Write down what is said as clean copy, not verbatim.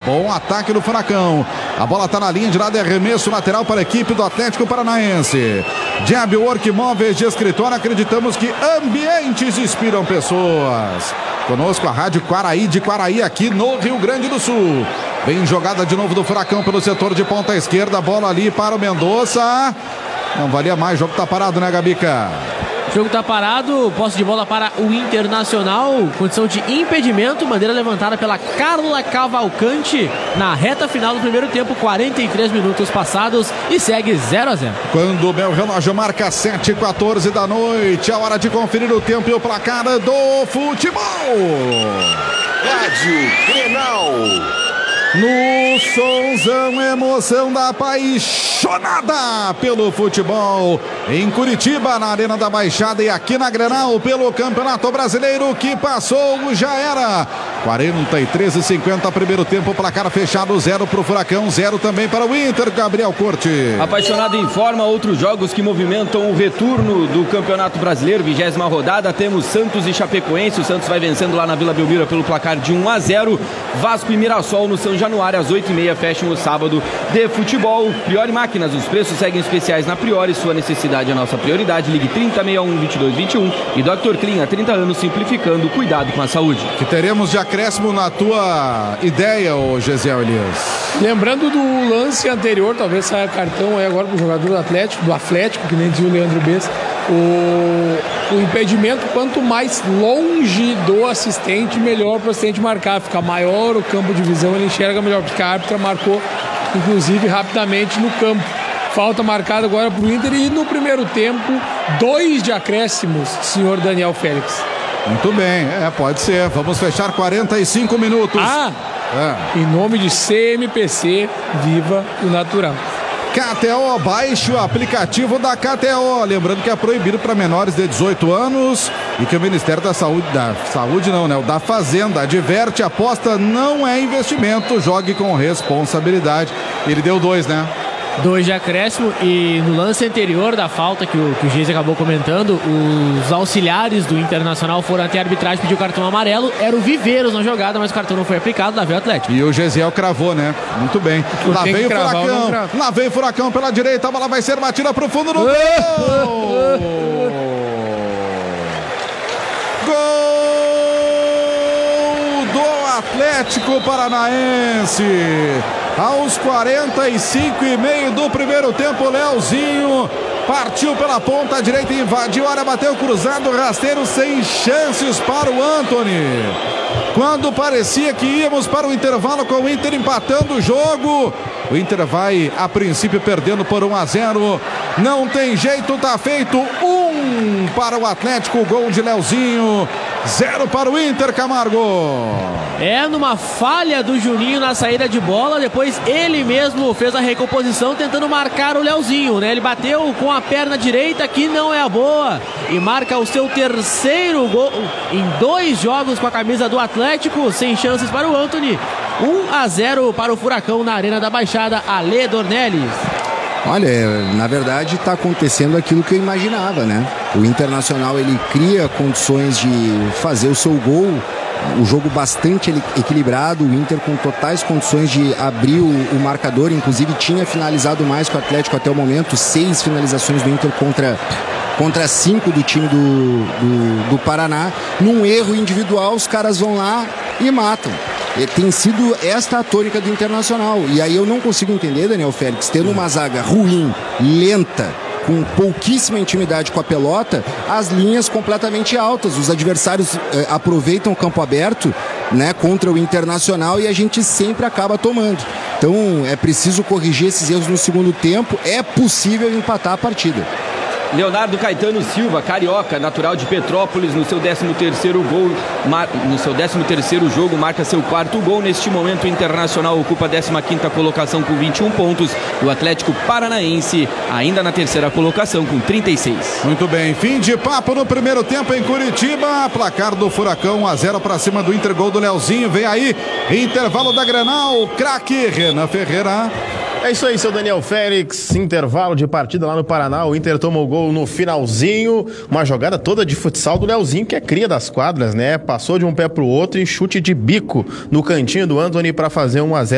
Bom ataque do Furacão. A bola está na linha de lado, é arremesso lateral para a equipe do Atlético Paranaense. Jab Work Móveis de Escritório, acreditamos que ambientes inspiram pessoas. Conosco a Rádio Quaraí de Quaraí, aqui no Rio Grande do Sul. Vem jogada de novo do Furacão pelo setor de ponta esquerda, bola ali para o Mendonça. Não valia mais, o jogo tá parado, né, Gabica? O jogo tá parado, posse de bola para o Internacional, condição de impedimento, bandeira levantada pela Carla Cavalcante na reta final do primeiro tempo, 43 minutos passados e segue 0-0. Quando o meu relógio marca 7h14 da noite, a hora de conferir o tempo e o placar do futebol. Rádio Grenal. No sonzão, emoção da apaixonada pelo futebol em Curitiba, na Arena da Baixada, e aqui na Grenal pelo Campeonato Brasileiro que passou, já era 43:50 primeiro tempo, placar fechado, 0 para o Furacão, 0 também para o Inter. Gabriel Corte. Apaixonado informa outros jogos que movimentam o retorno do Campeonato Brasileiro, 20ª rodada, temos Santos e Chapecoense. O Santos vai vencendo lá na Vila Belmiro pelo placar de 1-0. Vasco e Mirassol no São Januário, às 8h30, fecham o sábado de futebol. Priori Máquinas, os preços seguem especiais na Priori, sua necessidade é a nossa prioridade. Ligue 3061-2221 e Dr. Clean, há 30 anos simplificando o cuidado com a saúde. Que teremos de acréscimo na tua ideia, ô Gesiel Elias? Lembrando do lance anterior, talvez saia cartão aí agora pro jogador do Atlético, que nem dizia o Leandro Bess. O impedimento, quanto mais longe do assistente, melhor para o assistente marcar. Fica maior o campo de visão, ele enxerga melhor, porque a árbitra marcou, inclusive, rapidamente no campo. Falta marcada agora para o Inter e no primeiro tempo, 2 de acréscimos, senhor Daniel Félix. Muito bem, pode ser. Vamos fechar 45 minutos. Em nome de CMPC, viva o natural. KTO, baixe o aplicativo da KTO. Lembrando que é proibido para menores de 18 anos e que o Ministério da da Fazenda adverte: aposta não é investimento, jogue com responsabilidade. Ele deu 2, né? 2 de acréscimo, e no lance anterior da falta que o Geise acabou comentando, os auxiliares do Internacional foram até a arbitragem pedir o cartão amarelo. Era o Viveiros na jogada, mas o cartão não foi aplicado, lá veio o Atlético. E o Gesiel cravou, né? Muito bem. Lá vem o Furacão. Lá vem o Furacão pela direita, a bola vai ser batida pro fundo do gol. Gol do Atlético Paranaense. Aos 45,5 do primeiro tempo, Leozinho partiu pela ponta direita, invadiu a área, bateu cruzado, rasteiro, sem chances para o Antony. Quando parecia que íamos para o intervalo com o Inter empatando o jogo, o Inter vai, a princípio, perdendo por 1-0. Não tem jeito, tá feito. 1 para o Atlético, gol de Leozinho. 0 para o Inter, Camargo. Numa falha do Juninho na saída de bola, depois ele mesmo fez a recomposição tentando marcar o Leozinho, né? Ele bateu com a perna direita, que não é a boa, e marca o seu terceiro gol em 2 jogos com a camisa do Atlético, sem chances para o Antony. 1-0 para o Furacão na Arena da Baixada. Ale Dornelles. Olha, na verdade está acontecendo aquilo que eu imaginava, né? O Internacional, ele cria condições de fazer o seu gol, o jogo bastante equilibrado, o Inter com totais condições de abrir o marcador, inclusive tinha finalizado mais que o Atlético até o momento, 6 finalizações do Inter contra 5 do time do Paraná. Num erro individual, os caras vão lá e matam. Tem sido esta a tônica do Internacional. E aí eu não consigo entender, Daniel Félix, tendo uma zaga ruim, lenta, com pouquíssima intimidade com a pelota, as linhas completamente altas. Os adversários aproveitam o campo aberto, né, contra o Internacional, e a gente sempre acaba tomando. Então é preciso corrigir esses erros no segundo tempo. É possível empatar a partida. Leonardo Caetano Silva, carioca, natural de Petrópolis, no seu 13º gol, no seu 13º jogo, marca seu 4º gol. Neste momento, o Internacional ocupa a 15ª colocação com 21 pontos. O Atlético Paranaense ainda na 3ª colocação com 36. Muito bem, fim de papo no primeiro tempo em Curitiba. Placar do Furacão, 1-0 para cima do Inter, gol do Leozinho. Vem aí, intervalo da Grenal, craque Renan Ferreira. É isso aí, seu Daniel Félix. Intervalo de partida lá no Paraná. O Inter tomou gol no finalzinho. Uma jogada toda de futsal do Leozinho, que é cria das quadras, né? Passou de um pé pro outro e chute de bico no cantinho do Antony para fazer 1-0.